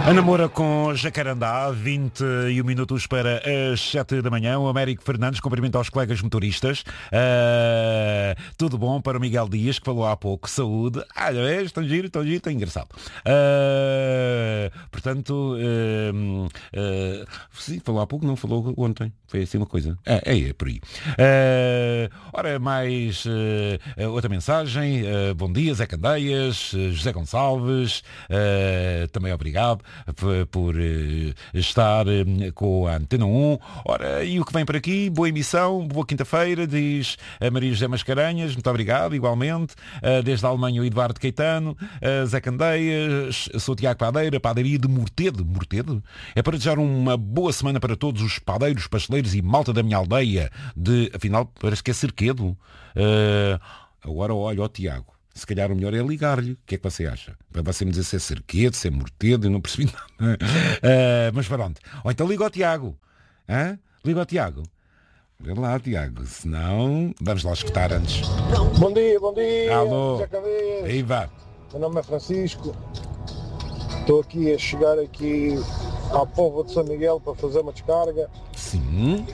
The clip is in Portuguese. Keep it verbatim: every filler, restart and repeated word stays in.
Ana Moura com Jacarandá, vinte e um minutos para as sete da manhã. O Américo Fernandes cumprimenta aos colegas motoristas. Uh, tudo bom para o Miguel Dias, que falou há pouco. Saúde. Ah, é, estão giro, estão giro, estão engraçado. Uh, portanto, uh, uh, sim, falou há pouco, não falou ontem. Foi assim uma coisa. É, é, é por aí. Uh, ora, mais uh, outra mensagem. Uh, bom dia, Zé Candeias, uh, José Gonçalves. Uh, também obrigado por uh, estar uh, com a Antena um. Ora, e o que vem por aqui? Boa emissão, boa quinta-feira, diz a Maria José Mascarenhas. Muito obrigado, igualmente. Uh, desde a Alemanha, o Eduardo Caetano. Uh, Zé Candeias. Sou Tiago Padeira, padaria de Mortedo. Mortedo? É para desejar uma boa semana para todos os padeiros, pasteleiros e malta da minha aldeia. De, afinal, parece que é Cerquedo. Uh, agora olha, ó Tiago. Se calhar o melhor é ligar-lhe. O que é que você acha? Para você me dizer se é Cerquedo, se é Mortedo, eu não percebi nada. Uh, mas pronto. Ou então liga ao Tiago. Hã? Liga ao Tiago. Vê lá, Tiago. Senão, vamos lá escutar antes. Bom dia, bom dia. Alô. José Candeias. Aí vá. Meu nome é Francisco. Estou aqui a chegar aqui à Póvoa de São Miguel para fazer uma descarga. Sim.